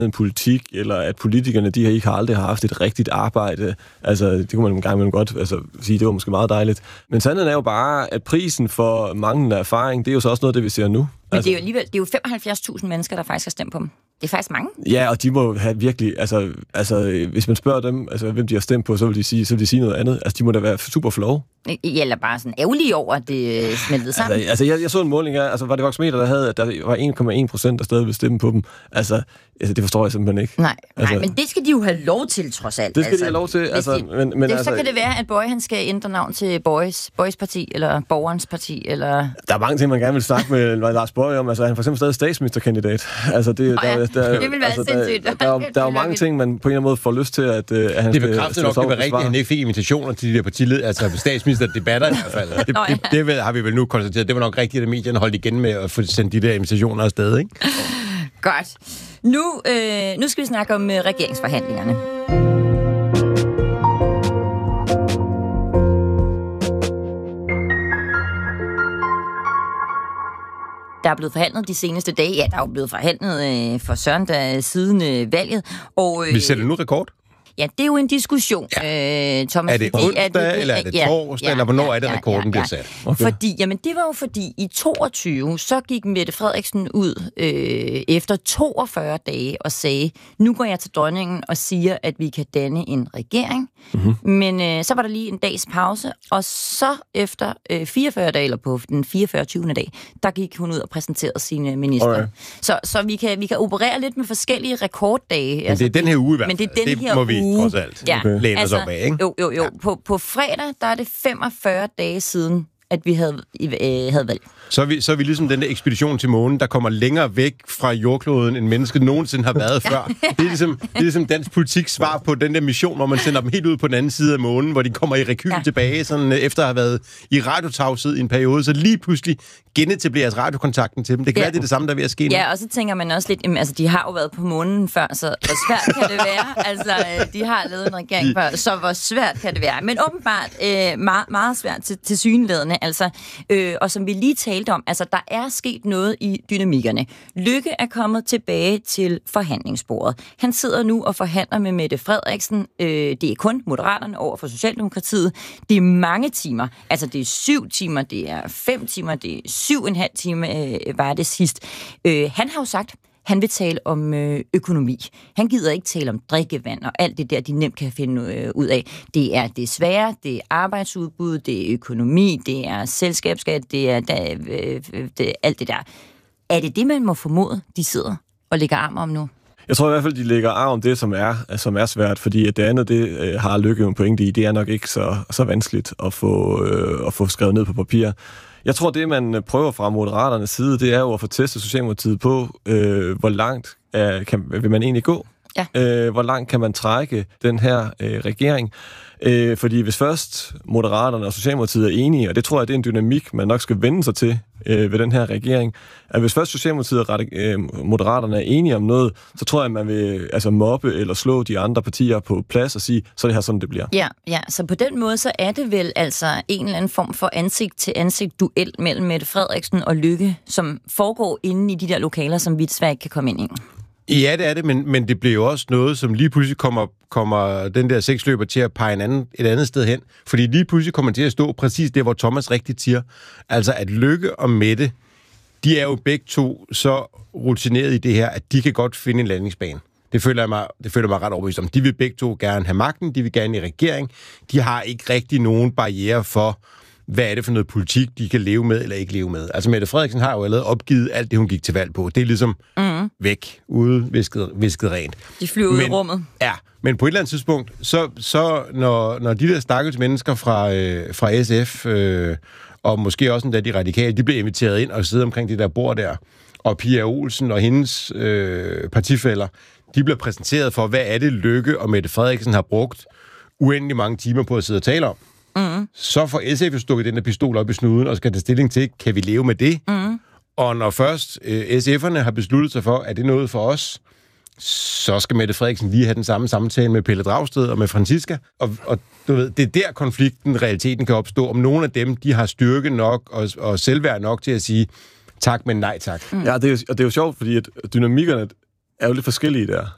en politik, eller at politikerne, de har aldrig haft et rigtigt arbejde. Altså, det kunne man en gang imellem godt sige, det var måske meget dejligt. Men sandheden er jo bare, at prisen for manglende erfaring, det er jo så også noget, det vi ser nu. Men det er jo 75.000 mennesker, der faktisk har stemt på dem. Det er faktisk mange. Ja, og de må have virkelig, altså hvis man spørger dem, hvem de har stemt på, så vil de sige noget andet. Altså, de må da være super flove. Eller bare sådan ærgerlige over, at det smeltede sammen. Altså jeg så en måling af, var det Voxmeter, der havde, at der var 1,1%, der stadig ville stemme på dem. Altså, det forstår jeg simpelthen ikke. Nej, men det skal de jo have lov til, trods alt. Det skal de have lov til. Så kan det være, at Bøje, han skal ændre navn til Bøjes parti, eller Borgerens parti, eller... Der er mange ting, man gerne vil snakke med Lars Bøje om. Altså, han er for eksempel stadig statsministerkandidat. Altså, det vil være sindssygt. Der er jo mange ting, man på en eller anden måde får lyst til, at han skal... Det bekræfter nok, det var rigtigt, at han ikke fik invitationer til de der partiled, altså statsministerdebatter i hvert fald. Det har vi vel nu konstateret. Det var nok rigtigt, at medierne holdt igen med at få sendt de der invitationer afsted, ikke? Godt. Nu skal vi snakke om regeringsforhandlingerne. Der er blevet forhandlet de seneste dage. Ja, der er jo blevet forhandlet for søndag siden valget. Og, vi sætter nu rekord? Ja, det er jo en diskussion, Thomas. Er det onsdag, eller er det torsdag, eller hvornår er det, rekorden bliver sat? Okay. Det var jo fordi, i 22, så gik Mette Frederiksen ud efter 42 dage og sagde, nu går jeg til dronningen og siger, at vi kan danne en regering. Mm-hmm. Men så var der lige en dags pause, og så efter 44 dage, eller på den 44. dag, der gik hun ud og præsenterede sine ministre. Okay. Så vi kan operere lidt med forskellige rekorddage. Men det er den her uge i hvert fald. Men det er den her uge. Trods alt. Ja. Okay. Læner sig op af, ikke? Jo. Ja. På fredag, der er det 45 dage siden, at vi havde valg. Så er vi ligesom den der ekspedition til månen, der kommer længere væk fra jordkloden, end mennesket nogensinde har været før. Det er ligesom dansk politik svar på den der mission, hvor man sender dem helt ud på den anden side af månen, hvor de kommer i rekyl tilbage, sådan efter at have været i radiotavshed i en periode, så lige pludselig genetableres radiokontakten til dem. Det kan være, det er det samme, der er ved at ske nu. Ja, og så tænker man også lidt, altså de har jo været på månen før, så hvor svært kan det være? Altså, de har lavet en regering før, så hvor svært kan det være? Men åbenbart meget svært til syneladende, altså, og som vi lige talte om, altså der er sket noget i dynamikkerne. Løkke er kommet tilbage til forhandlingsbordet. Han sidder nu og forhandler med Mette Frederiksen. Det er kun Moderaterne over for Socialdemokratiet. Det er mange timer. Altså det er 7 timer, det er 5 timer, det er 7,5 timer var det sidst. Han har jo sagt, han vil tale om økonomi. Han gider ikke tale om drikkevand og alt det der, de nemt kan finde ud af. Det er svære, det er arbejdsudbud, det er økonomi, det er selskabsskat, det er alt det der. Er det, man må formode, de sidder og lægger arm om nu? Jeg tror i hvert fald, de lægger arm om det, som er svært, fordi at det andet, det har Løkke en pointe i. Det er nok ikke så vanskeligt at få skrevet ned på papir. Jeg tror, det man prøver fra Moderaternes side, det er jo at få testet Socialdemokratiet på, hvor langt vil man egentlig gå? Ja. Hvor langt kan man trække den her regering? Fordi hvis først Moderaterne og Socialdemokratiet er enige, og det tror jeg, det er en dynamik, man nok skal vende sig til ved den her regering, at hvis først Socialdemokratiet og Moderaterne er enige om noget, så tror jeg, at man vil mobbe eller slå de andre partier på plads og sige, så er det her sådan, det bliver. Ja, så på den måde, så er det vel altså en eller anden form for ansigt-til-ansigt duel mellem Mette Frederiksen og Løkke, som foregår inde i de der lokaler, som vi desværre ikke kan komme ind i. Ja, det er det, men det bliver jo også noget, som lige pludselig kommer den der seksløber til at pege et andet sted hen. Fordi lige pludselig kommer til at stå præcis det, hvor Thomas rigtigt siger. Altså, at Løkke og Mette, de er jo begge to så rutineret i det her, at de kan godt finde en landingsbane. Det føler jeg mig ret overbevist om. De vil begge to gerne have magten, de vil gerne i regering. De har ikke rigtig nogen barriere for, hvad er det for noget politik, de kan leve med eller ikke leve med. Altså Mette Frederiksen har jo allerede opgivet alt det, hun gik til valg på. Det er ligesom væk, ude, visket rent. De flyver ud i rummet. Ja, men på et eller andet tidspunkt, så når de der stakkels mennesker fra SF, og måske også endda de radikale, de bliver inviteret ind og sidder omkring det der bord der, og Pia Olsen og hendes partifæller, de bliver præsenteret for, hvad er det Løkke og Mette Frederiksen har brugt uendelig mange timer på at sidde og tale om. Så får SF jo stukket den der pistol op i snuden og skal tage stilling til, kan vi leve med det? Og når først SF'erne har besluttet sig for, at det er noget for os, så skal Mette Frederiksen lige have den samme samtale med Pelle Dragsted og med Franziska. Og du ved, det er der konflikten, realiteten kan opstå. Om nogle af dem, de har styrke nok og selvværd nok til at sige tak, men nej tak. Ja, og det er jo sjovt, fordi at dynamikkerne er jo lidt forskellige der.